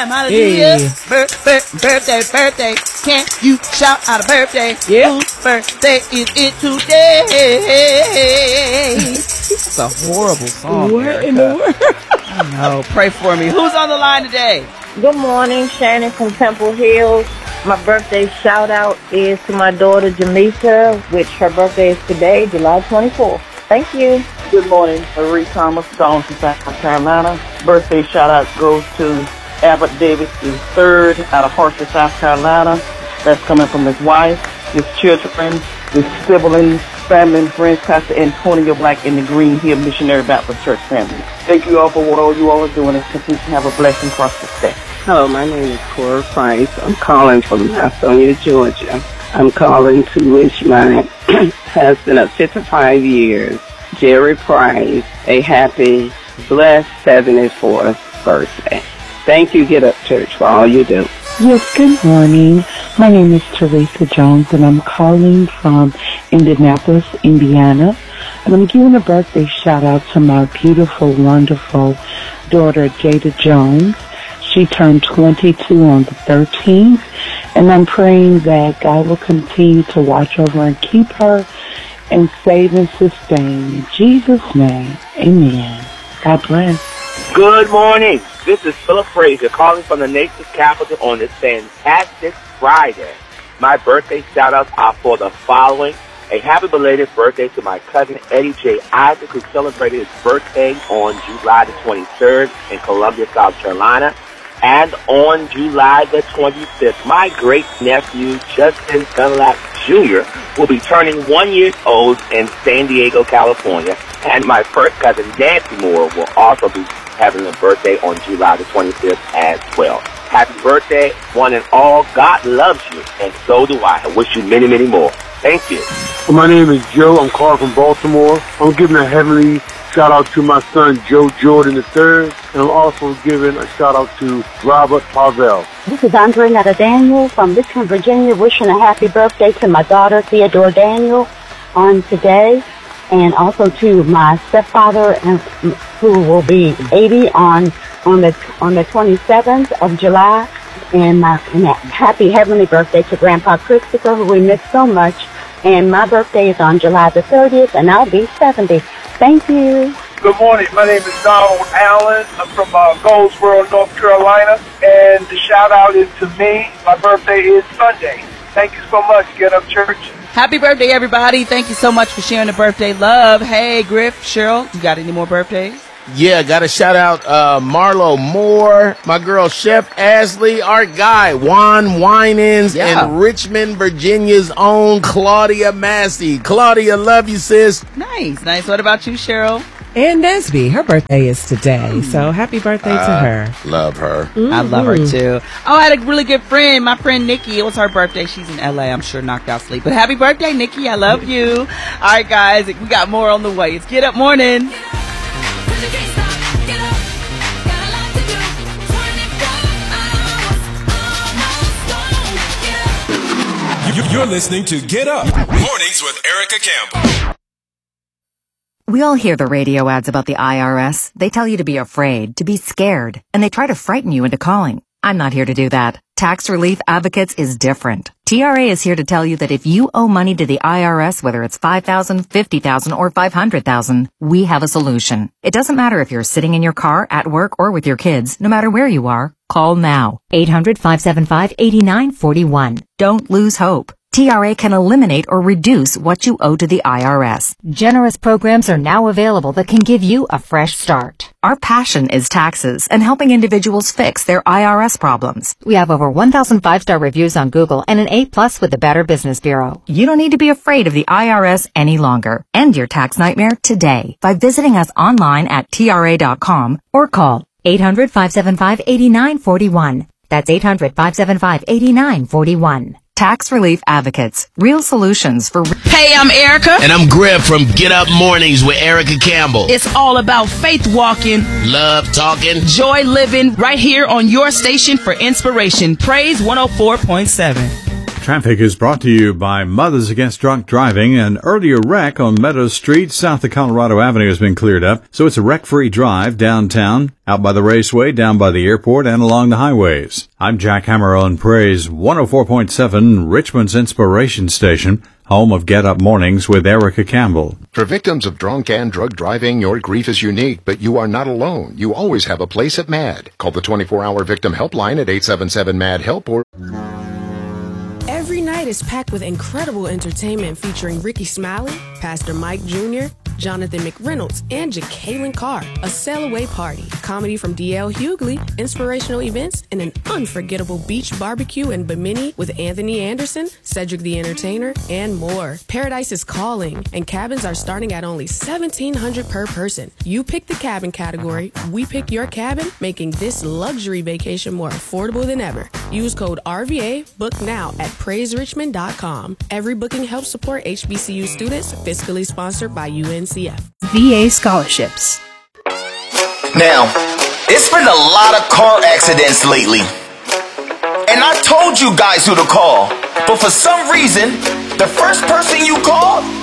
time. Hallelujah. Hey. Birthday. Can't you shout out a birthday? Yeah. Whose birthday is it today? It's a horrible song. What in the world? I know. Pray for me. Who's on the line today? Good morning, Shannon from Temple Hills. My birthday shout out is to my daughter Jamaica, which her birthday is today, July 24th. Thank you. Good morning, Marie Thomas, Jones from South Carolina. Birthday shout out goes to Abbott Davis III out of Harsher, South Carolina. That's coming from his wife, his children, his siblings, family and friends, Pastor Antonio Black in the Green Hill Missionary Baptist Church family. Thank you all for what all you all are doing and continue to have a blessed and prosperous day. Hello, my name is Cora Price. I'm calling from Macedonia, Georgia. I'm calling to wish my husband of 55 years, Jerry Price, a happy, blessed 74th birthday. Thank you, Get Up Church, for all you do. Yes, good morning. My name is Teresa Jones, and I'm calling from Indianapolis, Indiana. And I'm giving a birthday shout-out to my beautiful, wonderful daughter, Jada Jones. She turned 22 on the 13th, and I'm praying that God will continue to watch over and keep her and save and sustain. In Jesus' name, amen. God bless. Good morning. This is Philip Frazier calling from the nation's capital on this fantastic Friday. My birthday shout-outs are for the following. A happy belated birthday to my cousin Eddie J. Isaac, who celebrated his birthday on July the 23rd in Columbia, South Carolina. And on July the 25th, my great-nephew, Justin Dunlap Jr., will be turning 1 year old in San Diego, California. And my first cousin, Nancy Moore, will also be having a birthday on July the 25th as well. Happy birthday, one and all. God loves you, and so do I. I wish you many, many more. Thank you. Well, my name is Joe. I'm calling from Baltimore. I'm giving a heavenly shout-out to my son, Joe Jordan III, and I'm also giving a shout-out to Robert Pavel. This is Andre Netta Daniel from Richmond, Virginia, wishing a happy birthday to my daughter, Theodore Daniel, on today, and also to my stepfather, who will be 80 on the 27th of July, and a happy heavenly birthday to Grandpa Christopher, who we miss so much. And my birthday is on July the 30th, and I'll be 70. Thank you. Good morning. My name is Donald Allen. I'm from Goldsboro, North Carolina, and the shout-out is to me. My birthday is Sunday. Thank you so much, Get Up Church. Happy birthday, everybody. Thank you so much for sharing the birthday love. Hey, Griff, Cheryl, you got any more birthdays? Yeah, got to shout out Marlo Moore, my girl Chef Ashley, our guy Juan Winans, and Richmond, Virginia's own Claudia Massey. Claudia, love you, sis. Nice. What about you, Cheryl? And Nesby, her birthday is today, so happy birthday to her. Love her. I love her too. Oh, I had a really good friend, my friend Nikki. It was her birthday. She's in LA, I'm sure, knocked out sleep. But happy birthday, Nikki. I love you. All right, guys, we got more on the way. It's Get Up Morning. You're listening to Get Up Mornings with Erica Campbell. We all hear the radio ads about the IRS. They tell you to be afraid, to be scared, and they try to frighten you into calling. I'm not here to do that. Tax Relief Advocates is different. TRA is here to tell you that if you owe money to the IRS, whether it's $5,000, $50,000, or $500,000, we have a solution. It doesn't matter if you're sitting in your car, at work, or with your kids. No matter where you are, call now. 800-575-8941. Don't lose hope. TRA can eliminate or reduce what you owe to the IRS. Generous programs are now available that can give you a fresh start. Our passion is taxes and helping individuals fix their IRS problems. We have over 1,000 5-star reviews on Google and an A+ with the Better Business Bureau. You don't need to be afraid of the IRS any longer. End your tax nightmare today by visiting us online at TRA.com or call 800-575-8941. That's 800-575-8941. Tax Relief Advocates. Real solutions for... Hey, I'm Erica. And I'm Griff from Get Up Mornings with Erica Campbell. It's all about faith walking, love talking, joy living, right here on your station for inspiration. Praise 104.7. Traffic is brought to you by Mothers Against Drunk Driving. An earlier wreck on Meadows Street south of Colorado Avenue has been cleared up, so it's a wreck-free drive downtown, out by the raceway, down by the airport, and along the highways. I'm Jack Hammer on Praise 104.7, Richmond's Inspiration Station, home of Get Up Mornings with Erica Campbell. For victims of drunk and drug driving, your grief is unique, but you are not alone. You always have a place at MAD. Call the 24-hour victim helpline at 877-MAD-HELP or... Every night is packed with incredible entertainment featuring Ricky Smiley, Pastor Mike Jr., Jonathan McReynolds, and Jacqueline Carr. A sail-away party, comedy from D.L. Hughley, inspirational events, and an unforgettable beach barbecue in Bimini with Anthony Anderson, Cedric the Entertainer, and more. Paradise is calling, and cabins are starting at only $1,700 per person. You pick the cabin category, we pick your cabin, making this luxury vacation more affordable than ever. Use code RVA, book now at PraiseRichmond.com. Every booking helps support HBCU students, fiscally sponsored by UNCF. VA scholarships. Now, it's been a lot of car accidents lately. And I told you guys who to call. But for some reason, the first person you called